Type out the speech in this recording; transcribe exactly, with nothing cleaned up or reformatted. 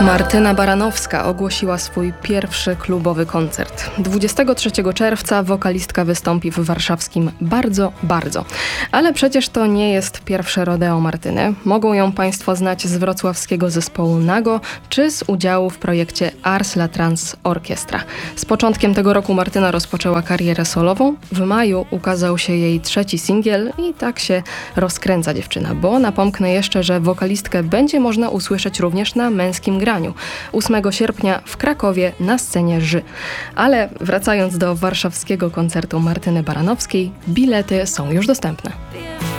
Martyna Baranowska ogłosiła swój pierwszy klubowy koncert. dwudziestego trzeciego czerwca wokalistka wystąpi w warszawskim Bardzo, Bardzo. Ale przecież to nie jest pierwsze rodeo Martyny. Mogą ją Państwo znać z wrocławskiego zespołu Nago, czy z udziału w projekcie Ars La Trans Orkiestra. Z początkiem tego roku Martyna rozpoczęła karierę solową. W maju ukazał się jej trzeci singiel i tak się rozkręca dziewczyna, bo napomknę jeszcze, że wokalistkę będzie można usłyszeć również na męskim graniu. ósmego sierpnia w Krakowie na scenie Ży. Ale wracając do warszawskiego koncertu Martyny Baranowskiej, bilety są już dostępne.